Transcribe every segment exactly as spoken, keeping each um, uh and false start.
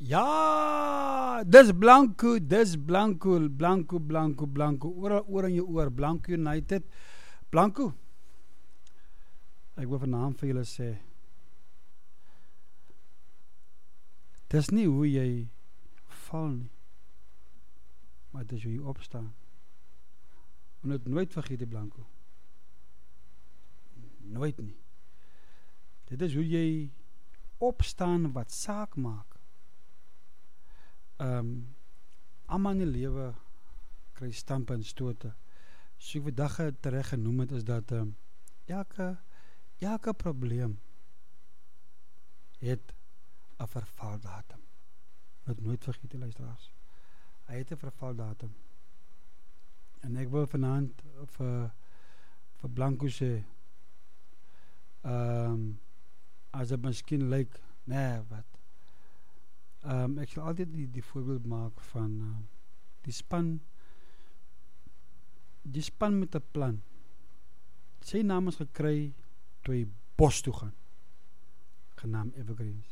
Ja, dis Blanco, dis Blanco, Blanco, Blanco, Blanco, oor, oor in jou oor, Blanco United, Blanco, ek wil vanaand vir julle sê, dis nie hoe jy val nie, maar dis hoe jy opstaan, en het nooit vergeet die Blanco, nooit nie, dit is hoe jy opstaan wat saak maak. Um, allemaal in die lewe kry stampe en stote. So ek vandag terecht genoem het is dat um, elke, elke probleem het een vervaldatum. Het nooit vergeet die luisteraars. Hy het een vervaldatum. En ek wil vanavond vir, vir Blanco sê, um, as het miskien lyk, nee, wat, Um, ek sal altyd die, die voorbeeld maak van uh, die span die span met 'n plan. Sy naam is gekry toe hy bos toe gaan, genaamd Evergreens.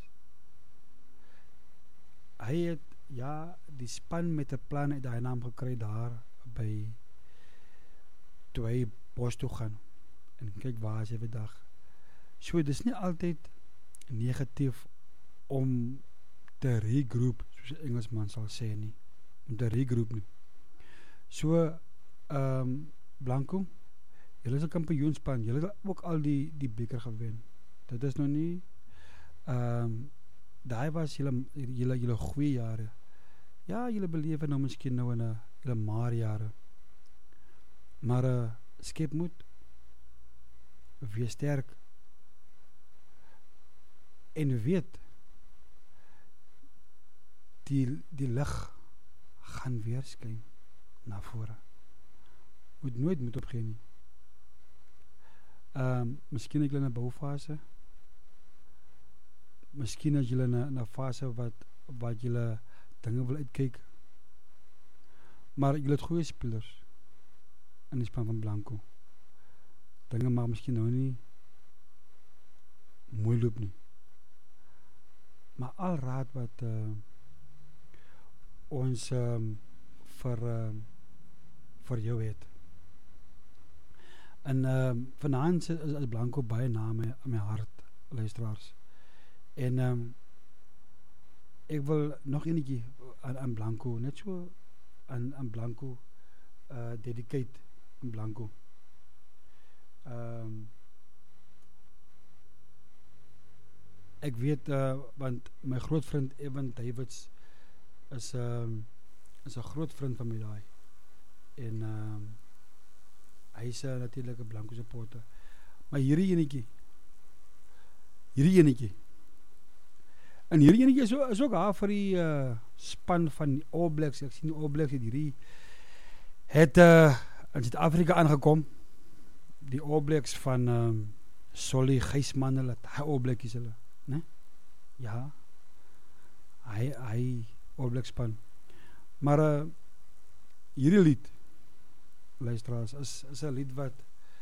Hy het, ja, die span met 'n plan het hy naam gekry daar by toe hy bos toe gaan, en kyk waar is hy vandag. So, dit is nie altyd negatief om te regroup, soos die Engelsman sal sê nie, om te regroup nie. So, um, Blanco, julle is een kampioenspan, julle het ook al die, die beker gewen. Dit is nog nie, um, daai was julle, julle, julle goeie jare. Ja, julle beleef nou miskien nou in julle maar jare. Maar uh, skep moed, wees sterk, en weet, die, die lig gaan weer skyn na vore. Moet nooit moet opgee nie. Um, miskien ek julle in 'n boufase, miskien as julle in 'n fase wat, wat julle dinge wil uitkyk, maar julle het goeie spelers in die span van Blanco. Dinge mag miskien nou nie mooi loop nie. Maar al raad wat uh, ons um, vir, um, vir jou het. En um, vanavond is, is Blanco baie na my, my hart, luisteraars. En um, ek wil nog enetjie aan, aan Blanco, net so aan, aan Blanco uh, dedicate aan Blanco. Um, ek weet, uh, want my groot vriend Evan Davids is um, is 'n groot vriend van my daai, en um, hy is uh, natuurlijk 'n Blanco supporter, maar hierdie enetjie hierdie enetjie en hierdie enetjie is, is ook haar vir die uh, span van die All Blacks. Ek sien die All Blacks het hierdie het uh, in Suid-Afrika aangekom, die All Blacks van um, Solly Gysman, hulle hy All Blackies hulle, ne? Ja, hy hy All Black span. Maar uh, hierdie lied, luisteraars, is, is een lied wat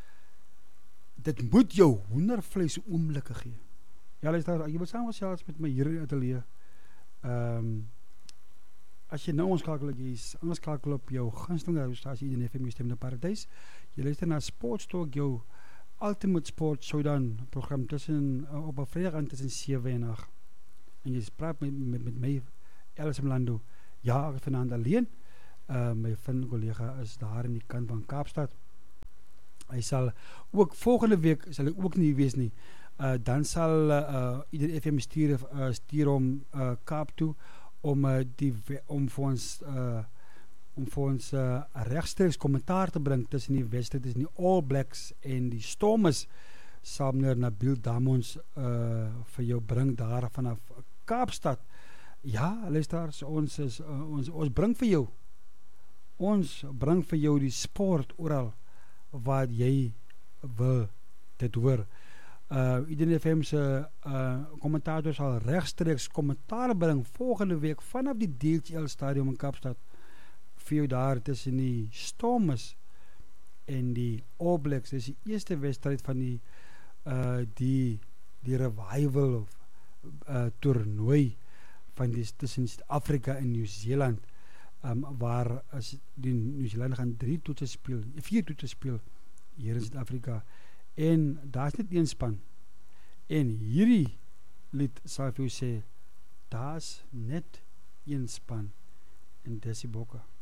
dit moet jou hoendervleis oomblikke gee. Ja, luisteraars, jy wil saam gesels met my hier in atelier. Um, as jy nou onskakel, jy is aangeskakel op jou gunsteling radiostasie in F M Stem in Paradys. Jy luister na Sportstalk, jou Ultimate Sport Showdown program tussen, uh, op 'n vrydag aan tussen sewe en agt. En jy praat met, met, met my Ellis Mlando. Ja, ek is vanavond alleen. Uh, my vriend collega is daar in die kant van Kaapstad. Hy sal ook volgende week sal hy ook nie wees nie. Uh, dan sal uh, ieder F M stuur, uh, stuur om uh, Kaap toe om uh, die om vir ons uh, om vir ons uh, regstreeks kommentaar te bring tussen die wedstryd tussen die All Blacks en die Stormers. Saam meneer Nabil Damons uh, vir jou bring daar vanaf Kaapstad. Ja, luisteraars, ons is uh, ons ons bring vir jou. Ons bring vir jou die sport oral wat jy wil dit hoor. Uh, iedereen F M se uh, kommentator sal regstreeks kommentaar bring volgende week vanaf die D H L stadium in Kaapstad vir jou daar tussen die Stormers en die All Blacks. Dit is die eerste wedstryd van die uh, die, die revival of uh, toernooi van die tussen Suid-Afrika en Nieu-Seeland, um, waar as die Nieu-Seeland gaan drie toetse speel, vier toetse speel hier in Suid-Afrika, en daar is net een span, en hierdie lied sal vir jou sê, daar is net een span, en dis die Bokke.